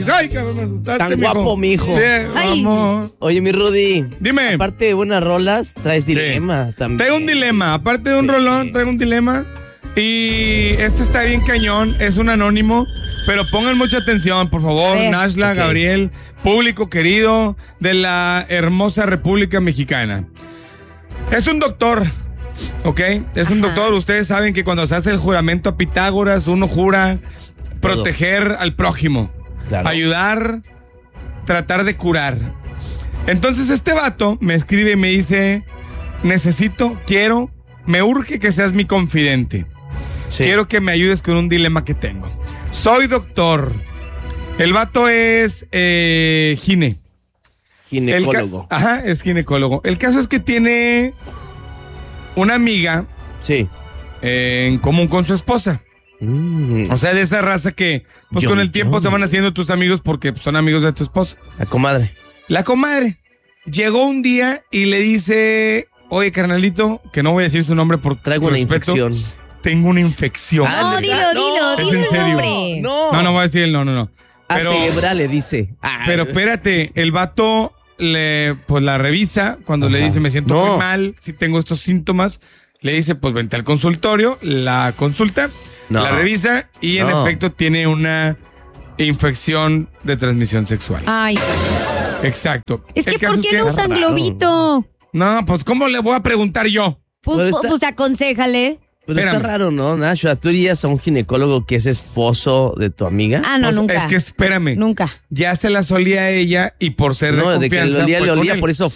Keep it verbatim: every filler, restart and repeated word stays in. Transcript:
Ay, cabrón, me asustaste, Tan mijo. guapo, mijo. Bien, Ay. vamos. Oye, mi Rudy. Dime. Aparte de buenas rolas, traes dilema Sí. también. Traigo un dilema. Aparte de un Sí. rolón, traigo un dilema. Y este está bien cañón. Es un anónimo. Pero pongan mucha atención, por favor. A ver. Nashla, Ok. Gabriel, público querido de la hermosa República Mexicana. Es un doctor. ¿Ok? Es un Ajá. doctor. Ustedes saben que cuando se hace el juramento a Pitágoras, uno jura proteger al prójimo. Claro. Ayudar, tratar de curar. Entonces este vato me escribe y me dice, necesito, quiero, me urge que seas mi confidente. Sí. Quiero que me ayudes con un dilema que tengo. Soy doctor. El vato es eh, gine. El ca- Ginecólogo. Ajá, es ginecólogo. El caso es que tiene una amiga Sí. eh, en común con su esposa. Mm, O sea, de esa raza que pues Yo, con el tiempo yo. se van haciendo tus amigos porque pues, son amigos de tu esposa. la comadre. La comadre llegó un día y le dice, oye, carnalito, que no voy a decir su nombre por Traigo una respeto, infección. tengo una infección. Ah, No, ¿neta? dilo, dilo, No, dilo ¿es en el serio? nombre. No. No, no voy a decir el no, no, no. A Pero, cebra le dice. Ah, pero espérate, el vato le, pues la revisa cuando le Ajá. dice, me siento No. muy mal, si tengo estos síntomas, le dice, pues vente al consultorio, la consulta, No. la revisa y en No. efecto tiene una infección de transmisión sexual. Ay, Exacto. es que El caso ¿por qué no usan raro. globito? No, pues ¿cómo le voy a preguntar yo? Pues, Pero pues, está- pues aconséjale. Pero Espérame. está raro, ¿no, Nashua? ¿Tú irías a un ginecólogo que es esposo de tu amiga? Ah, no, Pues, nunca. Es que espérame. Nunca. Ya se la solía a ella y por ser no, de de que confianza le olía, fue le con olía, él. por eso